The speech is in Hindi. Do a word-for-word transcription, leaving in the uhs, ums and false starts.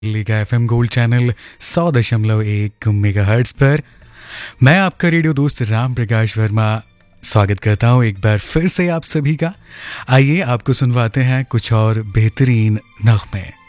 लीगा एफएम गोल्ड चैनल सौ दशमलव एक मेगाहर्ट्ज पर मैं आपका रेडियो दोस्त राम प्रकाश वर्मा स्वागत करता हूँ एक बार फिर से आप सभी का। आइए आपको सुनवाते हैं कुछ और बेहतरीन नग़्मे।